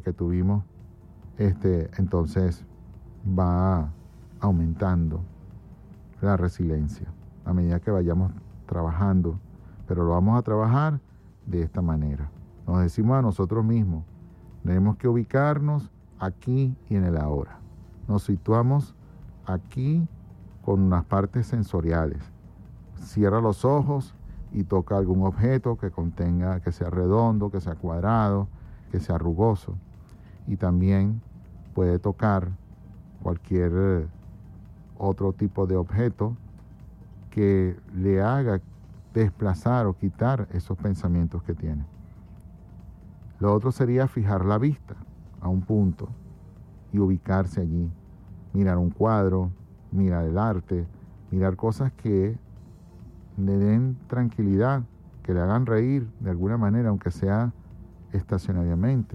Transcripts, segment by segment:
que tuvimos, entonces va aumentando la resiliencia a medida que vayamos trabajando, pero lo vamos a trabajar de esta manera. Nos decimos a nosotros mismos, tenemos que ubicarnos aquí y en el ahora. Nos situamos aquí con unas partes sensoriales. Cierra los ojos y toca algún objeto que contenga, que sea redondo, que sea cuadrado, que sea rugoso. Y también puede tocar cualquier otro tipo de objeto que le haga desplazar o quitar esos pensamientos que tiene. Lo otro sería fijar la vista a un punto y ubicarse allí. Mirar un cuadro, mirar el arte, mirar cosas que le den tranquilidad, que le hagan reír de alguna manera, aunque sea estacionariamente.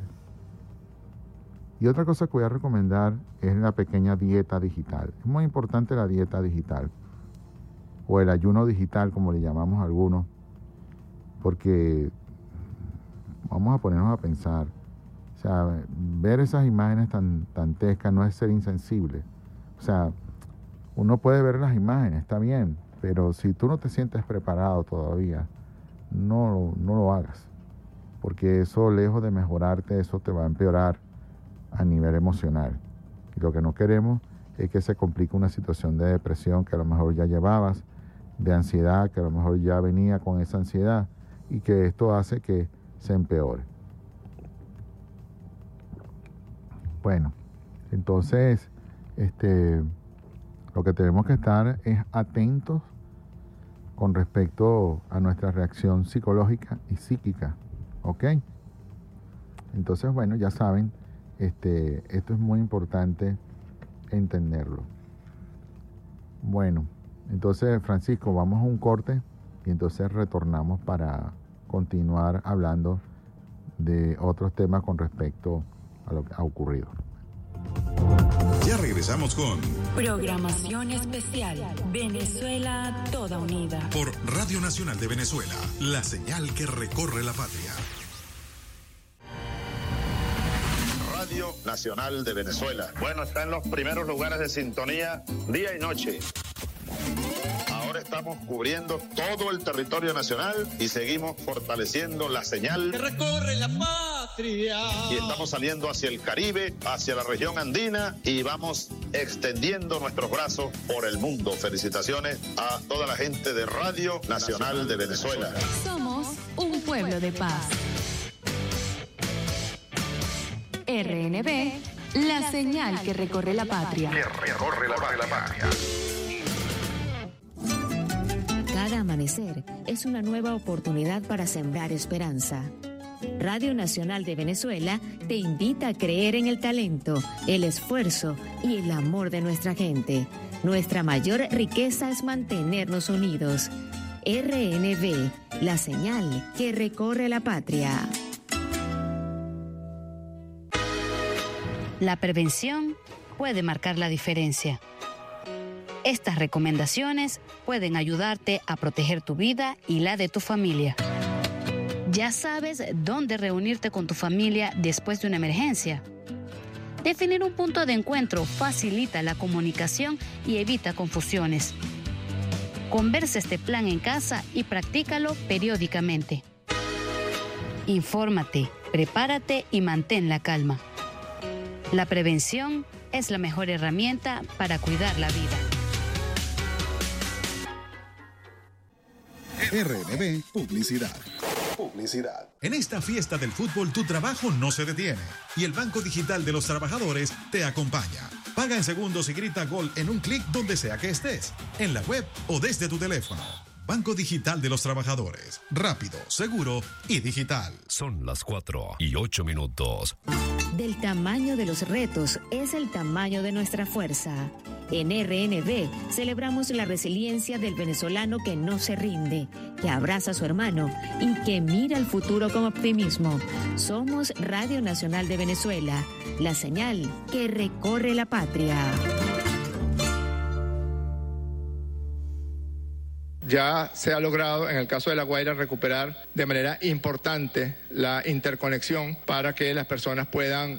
Y otra cosa que voy a recomendar es la pequeña dieta digital. Es muy importante la dieta digital, o el ayuno digital, como le llamamos algunos, porque vamos a ponernos a pensar, o sea, ver esas imágenes tan dantescas no es ser insensible. O sea, uno puede ver las imágenes, está bien, pero si tú no te sientes preparado todavía, no lo hagas, porque eso, lejos de mejorarte, eso te va a empeorar a nivel emocional. Y lo que no queremos es que se complique una situación de depresión que a lo mejor ya llevabas, de ansiedad que a lo mejor ya venía con esa ansiedad, y que esto hace que se empeore. Bueno, entonces lo que tenemos que estar es atentos con respecto a nuestra reacción psicológica y psíquica, ¿ok? Entonces, bueno, ya saben, esto es muy importante entenderlo. Bueno, entonces, Francisco, vamos a un corte y entonces retornamos para continuar hablando de otros temas con respecto a lo que ha ocurrido. Ya regresamos con Programación Especial Venezuela Toda Unida por Radio Nacional de Venezuela, la señal que recorre la patria. Radio Nacional de Venezuela. Bueno, está en los primeros lugares de sintonía día y noche. Ahora estamos cubriendo todo el territorio nacional y seguimos fortaleciendo la señal que recorre la patria. Y estamos saliendo hacia el Caribe, hacia la región andina, y vamos extendiendo nuestros brazos por el mundo. Felicitaciones a toda la gente de Radio Nacional de Venezuela. Somos un pueblo de paz. RNB, la señal que recorre la patria. Que recorre la patria. Cada amanecer es una nueva oportunidad para sembrar esperanza. Radio Nacional de Venezuela te invita a creer en el talento, el esfuerzo y el amor de nuestra gente. Nuestra mayor riqueza es mantenernos unidos. RNB, la señal que recorre la patria. La prevención puede marcar la diferencia. Estas recomendaciones pueden ayudarte a proteger tu vida y la de tu familia. Ya sabes dónde reunirte con tu familia después de una emergencia. Definir un punto de encuentro facilita la comunicación y evita confusiones. Conversa este plan en casa y practícalo periódicamente. Infórmate, prepárate y mantén la calma. La prevención es la mejor herramienta para cuidar la vida. RNB Publicidad. En esta fiesta del fútbol, tu trabajo no se detiene y el Banco Digital de los Trabajadores te acompaña. Paga en segundos y grita gol en un clic donde sea que estés, en la web o desde tu teléfono. Banco Digital de los Trabajadores. Rápido, seguro y digital. Son las 4:08. Del tamaño de los retos es el tamaño de nuestra fuerza. En RNB celebramos la resiliencia del venezolano que no se rinde, que abraza a su hermano y que mira el futuro con optimismo. Somos Radio Nacional de Venezuela, la señal que recorre la patria. Ya se ha logrado, en el caso de La Guaira, recuperar de manera importante la interconexión para que las personas puedan